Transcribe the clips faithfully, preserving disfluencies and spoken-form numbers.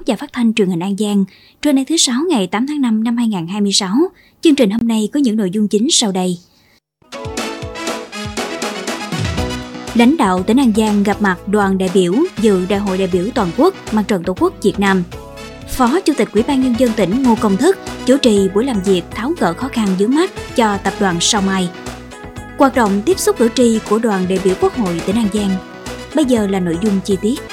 và Phát thanh Truyền hình An Giang. Trưa nay thứ Sáu ngày tám tháng năm năm hai nghìn không trăm hai mươi sáu, chương trình hôm nay có những nội dung chính sau đây. Lãnh đạo tỉnh An Giang gặp mặt đoàn đại biểu dự Đại hội đại biểu toàn quốc Mặt trận Tổ quốc Việt Nam. Phó Chủ tịch Ủy ban Nhân dân tỉnh Ngô Công Thức chủ trì buổi làm việc tháo gỡ khó khăn vướng mắc cho tập đoàn Sao Mai. Hoạt động tiếp xúc cử tri của đoàn đại biểu Quốc hội tỉnh An Giang. Bây giờ là nội dung chi tiết.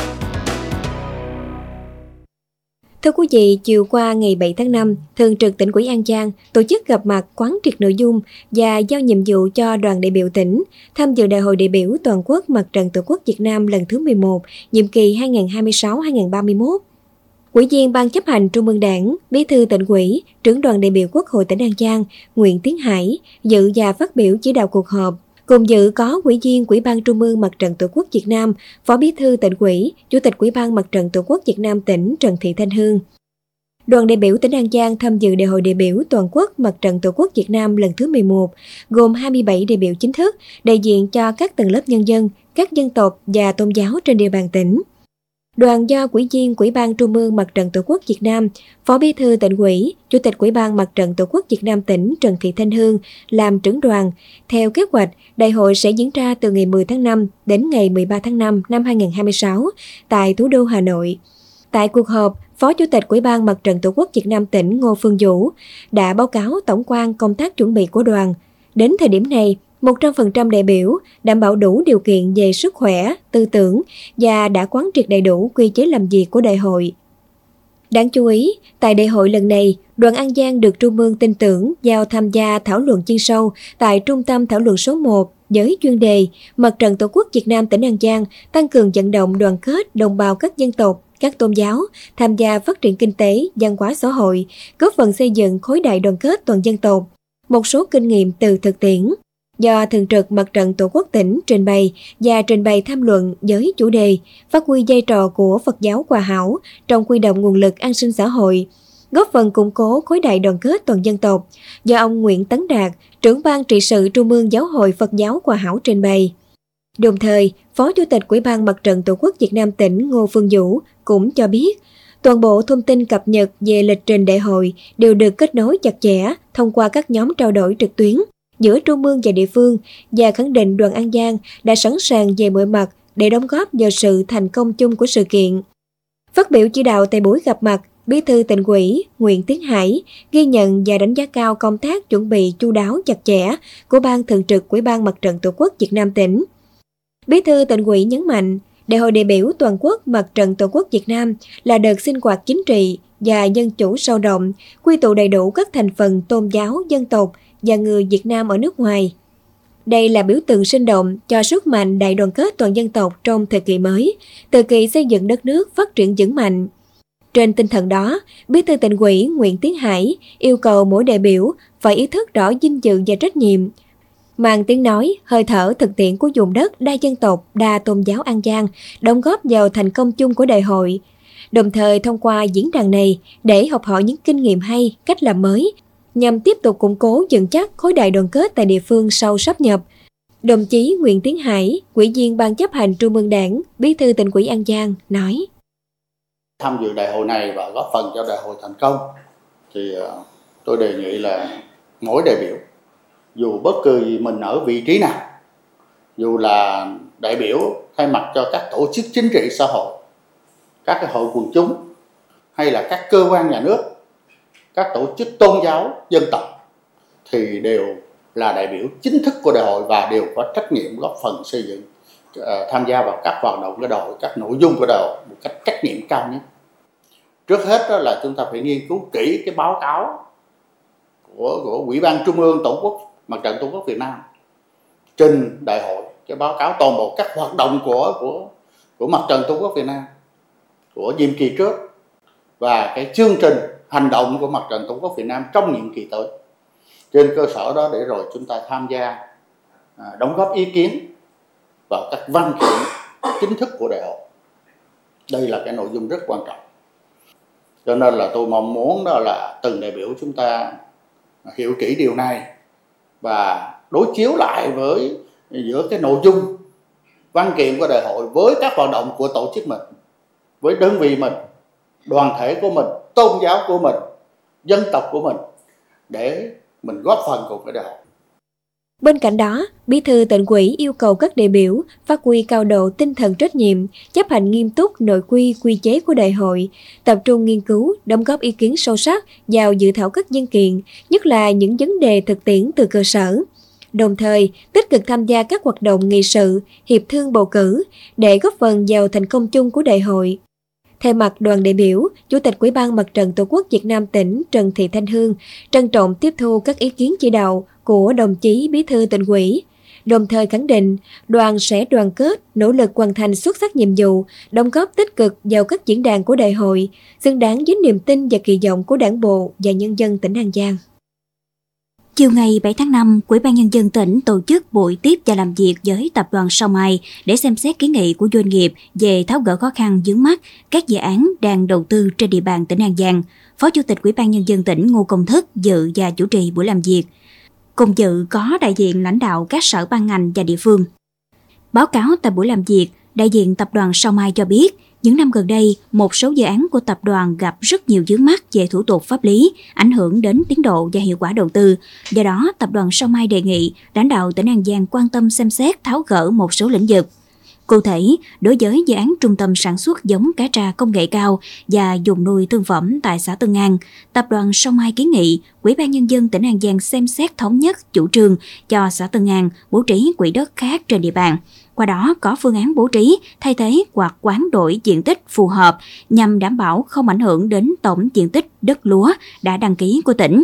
Thưa quý vị, chiều qua ngày bảy tháng năm, Thường trực Tỉnh ủy An Giang tổ chức gặp mặt quán triệt nội dung và giao nhiệm vụ cho đoàn đại biểu tỉnh tham dự Đại hội đại biểu toàn quốc Mặt trận Tổ quốc Việt Nam lần thứ mười một, nhiệm kỳ hai nghìn không trăm hai mươi sáu đến hai nghìn không trăm ba mươi mốt. Ủy viên Ban chấp hành Trung ương Đảng, Bí thư Tỉnh ủy, Trưởng đoàn đại biểu Quốc hội tỉnh An Giang Nguyễn Tiến Hải dự và phát biểu chỉ đạo cuộc họp. Cùng dự có Ủy viên Ủy ban Trung ương Mặt trận Tổ quốc Việt Nam, Phó Bí thư Tỉnh ủy, Chủ tịch Ủy ban Mặt trận Tổ quốc Việt Nam tỉnh Trần Thị Thanh Hương. Đoàn đại biểu tỉnh An Giang tham dự Đại hội đại biểu toàn quốc Mặt trận Tổ quốc Việt Nam lần thứ mười một, gồm hai mươi bảy đại biểu chính thức, đại diện cho các tầng lớp nhân dân, các dân tộc và tôn giáo trên địa bàn tỉnh. Đoàn do Ủy viên Ủy ban Trung ương Mặt trận Tổ quốc Việt Nam, Phó Bí thư Tỉnh ủy, Chủ tịch Ủy ban Mặt trận Tổ quốc Việt Nam tỉnh Trần Thị Thanh Hương làm trưởng đoàn. Theo kế hoạch, đại hội sẽ diễn ra từ ngày mười tháng năm đến ngày mười ba tháng năm năm hai nghìn không trăm hai mươi sáu tại thủ đô Hà Nội. Tại cuộc họp, Phó Chủ tịch Ủy ban Mặt trận Tổ quốc Việt Nam tỉnh Ngô Phương Vũ đã báo cáo tổng quan công tác chuẩn bị của đoàn. Đến thời điểm này, một trăm phần trăm đại biểu đảm bảo đủ điều kiện về sức khỏe, tư tưởng và đã quán triệt đầy đủ quy chế làm việc của đại hội. Đáng chú ý, tại đại hội lần này, đoàn An Giang được Trung ương tin tưởng giao tham gia thảo luận chuyên sâu tại Trung tâm Thảo luận số một với chuyên đề Mặt trận Tổ quốc Việt Nam tỉnh An Giang tăng cường vận động đoàn kết đồng bào các dân tộc, các tôn giáo, tham gia phát triển kinh tế, văn hóa xã hội, góp phần xây dựng khối đại đoàn kết toàn dân tộc. Một số kinh nghiệm từ thực tiễn do Thường trực Mặt trận Tổ quốc tỉnh trình bày và trình bày tham luận với chủ đề phát huy vai trò của Phật giáo Hòa Hảo trong huy động nguồn lực an sinh xã hội, góp phần củng cố khối đại đoàn kết toàn dân tộc, do ông Nguyễn Tấn Đạt, trưởng ban trị sự Trung ương Giáo hội Phật giáo Hòa Hảo trình bày. Đồng thời, Phó Chủ tịch Ủy ban Mặt trận Tổ quốc Việt Nam tỉnh Ngô Phương Vũ cũng cho biết, toàn bộ thông tin cập nhật về lịch trình đại hội đều được kết nối chặt chẽ thông qua các nhóm trao đổi trực tuyến giữa Trung ương và địa phương, và khẳng định đoàn An Giang đã sẵn sàng về mọi mặt để đóng góp vào sự thành công chung của sự kiện. Phát biểu chỉ đạo tại buổi gặp mặt, Bí thư Tỉnh ủy Nguyễn Tiến Hải ghi nhận và đánh giá cao công tác chuẩn bị chu đáo chặt chẽ của Ban Thường trực Ủy ban Mặt trận Tổ quốc Việt Nam tỉnh. Bí thư Tỉnh ủy nhấn mạnh, Đại hội đại biểu toàn quốc Mặt trận Tổ quốc Việt Nam là đợt sinh hoạt chính trị và dân chủ sâu rộng, quy tụ đầy đủ các thành phần tôn giáo, dân tộc và người Việt Nam ở nước ngoài. Đây là biểu tượng sinh động cho sức mạnh đại đoàn kết toàn dân tộc trong thời kỳ mới, thời kỳ xây dựng đất nước phát triển vững mạnh. Trên tinh thần đó, Bí thư Tỉnh ủy Nguyễn Tiến Hải yêu cầu mỗi đại biểu phải ý thức rõ vinh dự và trách nhiệm, mang tiếng nói, hơi thở thực tiễn của vùng đất đa dân tộc, đa tôn giáo An Giang, đóng góp vào thành công chung của đại hội. Đồng thời thông qua diễn đàn này để học hỏi những kinh nghiệm hay, cách làm mới, nhằm tiếp tục củng cố vững chắc khối đại đoàn kết tại địa phương sau sáp nhập. Đồng chí Nguyễn Tiến Hải, Ủy viên Ban chấp hành Trung ương Đảng, Bí thư Tỉnh ủy An Giang nói: Tham dự đại hội này và góp phần cho đại hội thành công thì tôi đề nghị là mỗi đại biểu, dù bất cứ mình ở vị trí nào, dù là đại biểu thay mặt cho các tổ chức chính trị xã hội, các cái hội quần chúng, hay là các cơ quan nhà nước, các tổ chức tôn giáo, dân tộc, thì đều là đại biểu chính thức của đại hội và đều có trách nhiệm góp phần xây dựng, uh, tham gia vào các hoạt động của đại hội, các nội dung của đại hội một cách trách nhiệm cao nhất. Trước hết đó là chúng ta phải nghiên cứu kỹ cái báo cáo của, của Ủy ban Trung ương Tổ quốc Mặt trận Tổ quốc Việt Nam trình đại hội, cái báo cáo toàn bộ các hoạt động của của của Mặt trận Tổ quốc Việt Nam của nhiệm kỳ trước và cái chương trình hành động của Mặt trận Tổ quốc Việt Nam trong nhiệm kỳ tới. Trên cơ sở đó để rồi chúng ta tham gia à, đóng góp ý kiến vào các văn kiện chính thức của đại hội. Đây là cái nội dung rất quan trọng. Cho nên là tôi mong muốn đó là từng đại biểu chúng ta hiểu kỹ điều này và đối chiếu lại với giữa cái nội dung văn kiện của đại hội với các hoạt động của tổ chức mình, với đơn vị mình, đoàn thể của mình, tôn giáo của mình, dân tộc của mình để mình góp phần cùng với đại hội. Bên cạnh đó, Bí thư Tỉnh ủy yêu cầu các đại biểu phát huy cao độ tinh thần trách nhiệm, chấp hành nghiêm túc nội quy quy chế của đại hội, tập trung nghiên cứu, đóng góp ý kiến sâu sắc vào dự thảo các văn kiện, nhất là những vấn đề thực tiễn từ cơ sở. Đồng thời, tích cực tham gia các hoạt động nghị sự, hiệp thương bầu cử để góp phần vào thành công chung của đại hội. Thay mặt đoàn đại biểu, Chủ tịch Ủy ban Mặt trận Tổ quốc Việt Nam tỉnh Trần Thị Thanh Hương trân trọng tiếp thu các ý kiến chỉ đạo của đồng chí Bí thư Tỉnh ủy, đồng thời khẳng định đoàn sẽ đoàn kết, nỗ lực hoàn thành xuất sắc nhiệm vụ, đóng góp tích cực vào các diễn đàn của đại hội, xứng đáng với niềm tin và kỳ vọng của Đảng bộ và nhân dân tỉnh An Giang. Chiều ngày bảy tháng năm, Ủy ban Nhân dân tỉnh tổ chức buổi tiếp và làm việc với tập đoàn Sao Mai để xem xét kiến nghị của doanh nghiệp về tháo gỡ khó khăn vướng mắc các dự án đang đầu tư trên địa bàn tỉnh An Giang. Phó Chủ tịch Ủy ban Nhân dân tỉnh Ngô Công Thức dự và chủ trì buổi làm việc. Cùng dự có đại diện lãnh đạo các sở ban ngành và địa phương. Báo cáo tại buổi làm việc, đại diện tập đoàn Sao Mai cho biết, những năm gần đây, một số dự án của tập đoàn gặp rất nhiều vướng mắc về thủ tục pháp lý, ảnh hưởng đến tiến độ và hiệu quả đầu tư. Do đó, tập đoàn Sao Mai đề nghị lãnh đạo tỉnh An Giang quan tâm xem xét tháo gỡ một số lĩnh vực. Cụ thể, đối với dự án trung tâm sản xuất giống cá tra công nghệ cao và dùng nuôi thương phẩm tại xã Tân An, tập đoàn Sao Mai kiến nghị Ủy ban Nhân dân tỉnh An Giang xem xét thống nhất chủ trương cho xã Tân An bố trí quỹ đất khác trên địa bàn. Qua đó có phương án bố trí, thay thế hoặc hoán đổi diện tích phù hợp nhằm đảm bảo không ảnh hưởng đến tổng diện tích đất lúa đã đăng ký của tỉnh.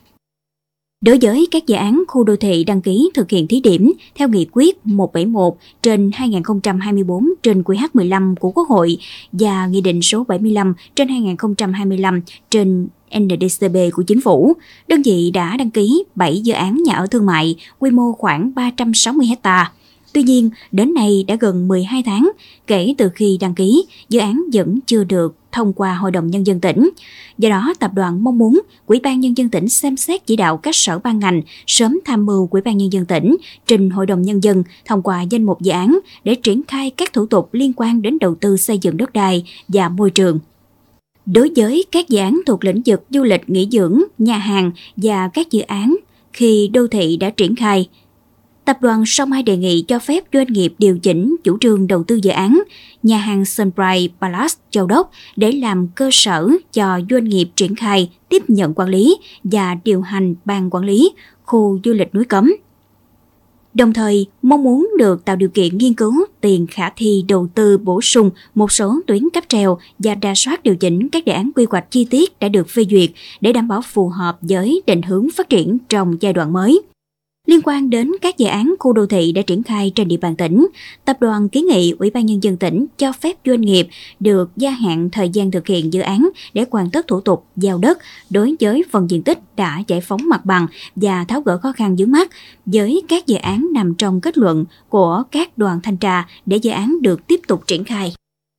Đối với các dự án khu đô thị đăng ký thực hiện thí điểm theo nghị quyết một trăm bảy mươi mốt trên hai nghìn không trăm hai mươi tư trên Q H mười lăm của Quốc hội và Nghị định số bảy mươi lăm trên hai nghìn không trăm hai mươi lăm trên N D C B của Chính phủ, đơn vị đã đăng ký bảy dự án nhà ở thương mại, quy mô khoảng ba trăm sáu mươi héc ta. Tuy nhiên, đến nay đã gần mười hai tháng kể từ khi đăng ký, dự án vẫn chưa được thông qua Hội đồng Nhân dân tỉnh. Do đó, tập đoàn mong muốn Ủy ban Nhân dân tỉnh xem xét chỉ đạo các sở ban ngành sớm tham mưu Ủy ban Nhân dân tỉnh trình Hội đồng Nhân dân thông qua danh mục dự án để triển khai các thủ tục liên quan đến đầu tư xây dựng đất đai và môi trường. Đối với các dự án thuộc lĩnh vực du lịch nghỉ dưỡng, nhà hàng và các dự án khi đô thị đã triển khai, tập đoàn Sao Mai đề nghị cho phép doanh nghiệp điều chỉnh chủ trương đầu tư dự án nhà hàng Sunbright Palace Châu Đốc để làm cơ sở cho doanh nghiệp triển khai, tiếp nhận quản lý và điều hành ban quản lý khu du lịch núi Cấm. Đồng thời, mong muốn được tạo điều kiện nghiên cứu tiền khả thi đầu tư bổ sung một số tuyến cáp treo và rà soát điều chỉnh các đề án quy hoạch chi tiết đã được phê duyệt để đảm bảo phù hợp với định hướng phát triển trong giai đoạn mới. Liên quan đến các dự án khu đô thị đã triển khai trên địa bàn tỉnh, tập đoàn kiến nghị Ủy ban Nhân dân tỉnh cho phép doanh nghiệp được gia hạn thời gian thực hiện dự án để hoàn tất thủ tục giao đất đối với phần diện tích đã giải phóng mặt bằng và tháo gỡ khó khăn vướng mắc với các dự án nằm trong kết luận của các đoàn thanh tra để dự án được tiếp tục triển khai.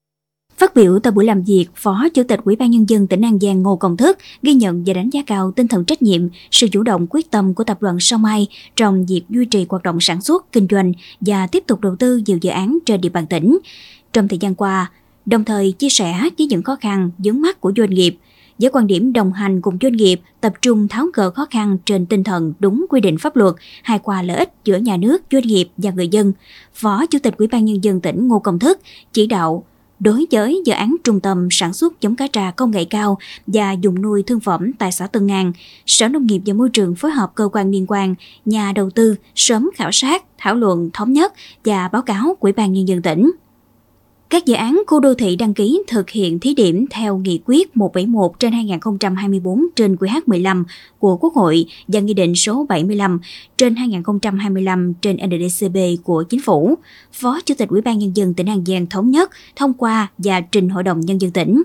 Phát biểu tại buổi làm việc, Phó Chủ tịch Ủy ban Nhân dân tỉnh An Giang Ngô Công Thức ghi nhận và đánh giá cao tinh thần trách nhiệm, sự chủ động quyết tâm của tập đoàn Sao Mai trong việc duy trì hoạt động sản xuất, kinh doanh và tiếp tục đầu tư nhiều dự án trên địa bàn tỉnh trong thời gian qua, đồng thời chia sẻ với những khó khăn, vướng mắc của doanh nghiệp. Với quan điểm đồng hành cùng doanh nghiệp, tập trung tháo gỡ khó khăn trên tinh thần đúng quy định pháp luật, hài hòa lợi ích giữa nhà nước, doanh nghiệp và người dân, Phó Chủ tịch Ủy ban Nhân dân tỉnh Ngô Công Thức chỉ đạo đối với dự án trung tâm sản xuất giống cá tra công nghệ cao và dùng nuôi thương phẩm tại xã Tân An, Sở Nông nghiệp và Môi trường phối hợp cơ quan liên quan, nhà đầu tư sớm khảo sát, thảo luận thống nhất và báo cáo Ủy ban Nhân dân tỉnh. Các dự án khu đô thị đăng ký thực hiện thí điểm theo nghị quyết một trăm bảy mươi mốt trên hai nghìn không trăm hai mươi tư trên Q H mười lăm của Quốc hội và Nghị định số bảy mươi lăm trên hai nghìn không trăm hai mươi lăm trên N D C B của Chính phủ, Phó Chủ tịch Ủy ban Nhân dân tỉnh An Giang thống nhất, thông qua và trình Hội đồng Nhân dân tỉnh.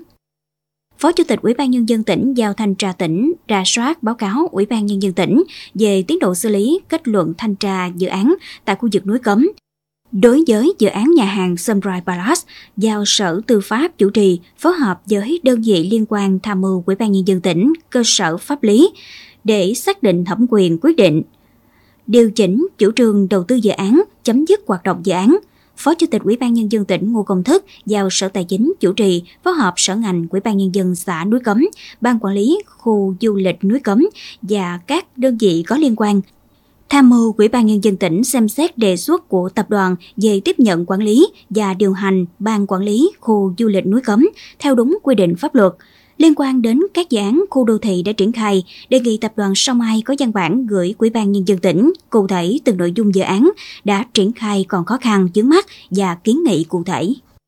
Phó Chủ tịch Ủy ban Nhân dân tỉnh giao thanh tra tỉnh rà soát báo cáo Ủy ban Nhân dân tỉnh về tiến độ xử lý kết luận thanh tra dự án tại khu vực núi Cấm. Đối với dự án nhà hàng Sunbright Palace, giao Sở Tư pháp chủ trì phối hợp với đơn vị liên quan tham mưu Ủy ban Nhân dân tỉnh cơ sở pháp lý để xác định thẩm quyền quyết định, điều chỉnh chủ trương đầu tư dự án, chấm dứt hoạt động dự án. Phó Chủ tịch Ủy ban Nhân dân tỉnh Ngô Công Thức giao Sở Tài chính chủ trì, phối hợp sở ngành, Ủy ban Nhân dân xã Núi Cấm, Ban Quản lý Khu Du lịch Núi Cấm và các đơn vị có liên quan tham mưu Ủy ban Nhân dân tỉnh xem xét đề xuất của tập đoàn về tiếp nhận quản lý và điều hành Ban Quản lý Khu Du lịch Núi Cấm theo đúng quy định pháp luật. Liên quan đến các dự án khu đô thị đã triển khai, đề nghị tập đoàn Sao Mai có văn bản gửi Ủy ban Nhân dân tỉnh cụ thể từng nội dung dự án đã triển khai còn khó khăn, vướng mắc và kiến nghị cụ thể.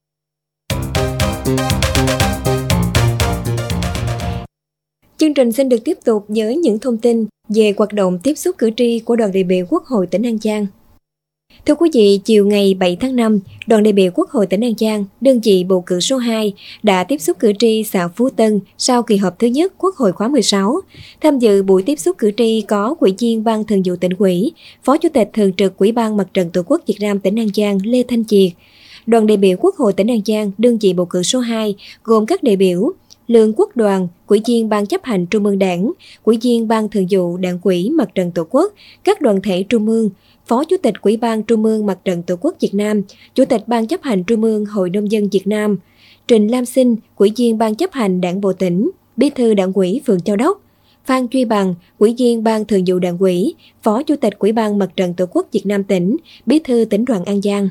Chương trình xin được tiếp tục với những thông tin về hoạt động tiếp xúc cử tri của đoàn đại biểu Quốc hội tỉnh An Giang. Thưa quý vị, chiều ngày bảy tháng năm, đoàn đại biểu Quốc hội tỉnh An Giang, đơn vị bầu cử số hai, đã tiếp xúc cử tri xã Phú Tân sau kỳ họp thứ nhất Quốc hội khóa mười sáu. Tham dự buổi tiếp xúc cử tri có Ủy viên Ban Thường vụ Tỉnh ủy, Phó Chủ tịch Thường trực Ủy ban Mặt trận Tổ quốc Việt Nam tỉnh An Giang Lê Thanh Triệt. Đoàn đại biểu Quốc hội tỉnh An Giang, đơn vị bầu cử số hai, gồm các đại biểu Lương Quốc Đoàn, Ủy viên Ban chấp hành Trung ương Đảng, Ủy viên Ban Thường vụ Đảng ủy Mặt trận Tổ quốc, các đoàn thể Trung ương, Phó Chủ tịch Ủy ban Trung ương Mặt trận Tổ quốc Việt Nam, Chủ tịch Ban chấp hành Trung ương Hội Nông dân Việt Nam, Trịnh Lam Sinh, Ủy viên Ban chấp hành Đảng bộ tỉnh, Bí thư Đảng ủy phường Châu Đốc, Phan Duy Bằng, Ủy viên Ban Thường vụ Đảng ủy, Phó Chủ tịch Ủy ban Mặt trận Tổ quốc Việt Nam tỉnh, Bí thư Tỉnh đoàn An Giang.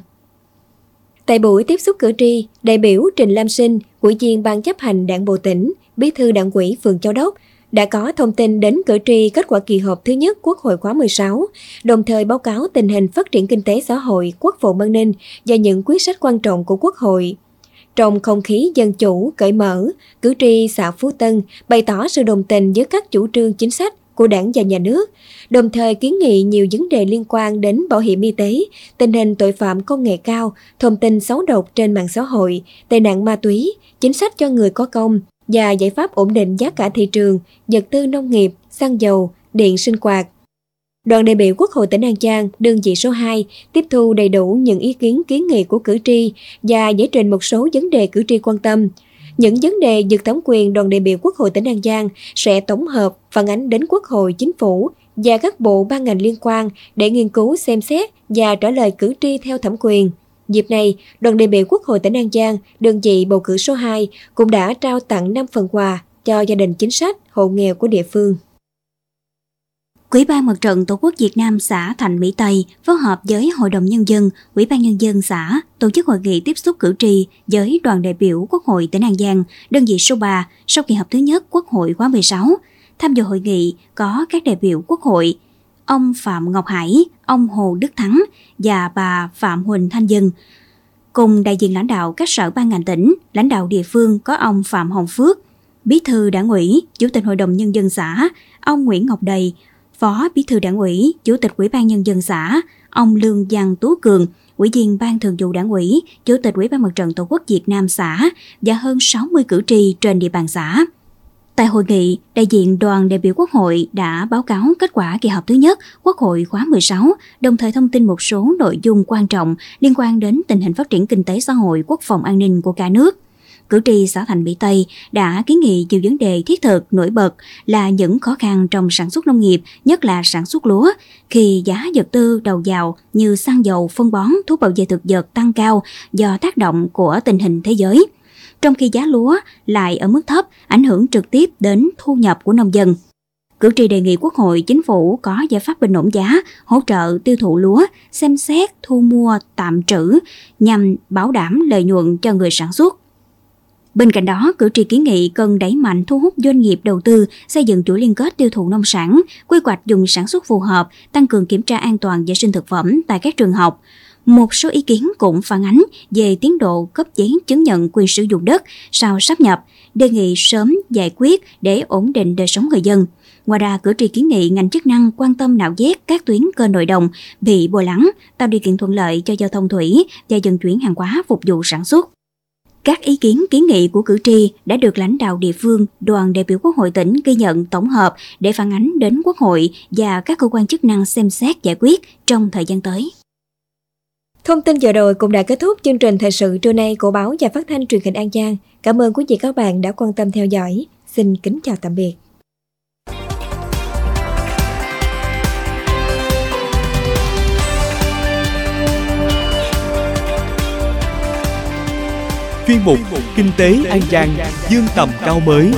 Tại buổi tiếp xúc cử tri, đại biểu Trịnh Lam Sinh, Ủy viên Ban chấp hành Đảng bộ tỉnh, Bí thư Đảng ủy phường Châu Đốc đã có thông tin đến cử tri kết quả kỳ họp thứ nhất Quốc hội khóa mười sáu, đồng thời báo cáo tình hình phát triển kinh tế xã hội, quốc phòng an ninh và những quyết sách quan trọng của Quốc hội. Trong không khí dân chủ, cởi mở, cử tri xã Phú Tân bày tỏ sự đồng tình với các chủ trương chính sách của Đảng và Nhà nước, đồng thời kiến nghị nhiều vấn đề liên quan đến bảo hiểm y tế, tình hình tội phạm công nghệ cao, thông tin xấu độc trên mạng xã hội, tệ nạn ma túy, chính sách cho người có công và giải pháp ổn định giá cả thị trường, vật tư nông nghiệp, xăng dầu, điện sinh hoạt. Đoàn đại biểu Quốc hội tỉnh An Giang, đơn vị số hai, tiếp thu đầy đủ những ý kiến kiến nghị của cử tri và giải trình một số vấn đề cử tri quan tâm. Những vấn đề vượt thẩm quyền, đoàn đại biểu Quốc hội tỉnh An Giang sẽ tổng hợp phản ánh đến Quốc hội, Chính phủ và các bộ ban ngành liên quan để nghiên cứu, xem xét và trả lời cử tri theo thẩm quyền. Dịp này, đoàn đại biểu Quốc hội tỉnh An Giang, đơn vị bầu cử số hai cũng đã trao tặng năm phần quà cho gia đình chính sách, hộ nghèo của địa phương. Ủy ban Mặt trận Tổ quốc Việt Nam xã Thạnh Mỹ Tây phối hợp với Hội đồng Nhân dân, Ủy ban Nhân dân xã tổ chức hội nghị tiếp xúc cử tri với đoàn đại biểu Quốc hội tỉnh An Giang, đơn vị số ba sau kỳ họp thứ nhất Quốc hội khóa mười sáu. Tham dự hội nghị có các đại biểu Quốc hội, ông Phạm Ngọc Hải, ông Hồ Đức Thắng và bà Phạm Huỳnh Thanh Dân. Cùng đại diện lãnh đạo các sở ban ngành tỉnh, lãnh đạo địa phương có ông Phạm Hồng Phước, Bí thư Đảng ủy, Chủ tịch Hội đồng Nhân dân xã, ông Nguyễn Ngọc Đầy, Phó Bí thư Đảng ủy, Chủ tịch Ủy ban Nhân dân xã, ông Lương Văn Tú Cường, Ủy viên Ban Thường vụ Đảng ủy, Chủ tịch Ủy ban Mặt trận Tổ quốc Việt Nam xã và hơn sáu mươi cử tri trên địa bàn xã. Tại hội nghị, đại diện đoàn đại biểu Quốc hội đã báo cáo kết quả kỳ họp thứ nhất Quốc hội khóa mười sáu, đồng thời thông tin một số nội dung quan trọng liên quan đến tình hình phát triển kinh tế xã hội, quốc phòng an ninh của cả nước. Cử tri xã Thạnh Mỹ Tây đã kiến nghị nhiều vấn đề thiết thực nổi bật là những khó khăn trong sản xuất nông nghiệp, nhất là sản xuất lúa, khi giá vật tư đầu vào như xăng dầu, phân bón, thuốc bảo vệ thực vật tăng cao do tác động của tình hình thế giới, trong khi giá lúa lại ở mức thấp, ảnh hưởng trực tiếp đến thu nhập của nông dân. Cử tri đề nghị Quốc hội, Chính phủ có giải pháp bình ổn giá, hỗ trợ tiêu thụ lúa, xem xét thu mua tạm trữ nhằm bảo đảm lợi nhuận cho người sản xuất. Bên cạnh đó, cử tri kiến nghị cần đẩy mạnh thu hút doanh nghiệp đầu tư, xây dựng chuỗi liên kết tiêu thụ nông sản, quy hoạch dùng sản xuất phù hợp, tăng cường kiểm tra an toàn vệ sinh thực phẩm tại các trường học. Một số ý kiến cũng phản ánh về tiến độ cấp giấy chứng nhận quyền sử dụng đất sau sáp nhập, đề nghị sớm giải quyết để ổn định đời sống người dân. Ngoài ra, cử tri kiến nghị ngành chức năng quan tâm nạo vét các tuyến kênh nội đồng bị bồi lắng, tạo điều kiện thuận lợi cho giao thông thủy và vận chuyển hàng hóa phục vụ sản xuất. Các ý kiến kiến nghị của cử tri đã được lãnh đạo địa phương, đoàn đại biểu Quốc hội tỉnh ghi nhận tổng hợp để phản ánh đến Quốc hội và các cơ quan chức năng xem xét giải quyết trong thời gian tới. Thông tin vừa rồi cũng đã kết thúc chương trình thời sự trưa nay của báo và phát thanh truyền hình An Giang. Cảm ơn quý vị các bạn đã quan tâm theo dõi. Xin kính chào tạm biệt. chuyên mục Kinh tế An Giang dương tầm cao mới.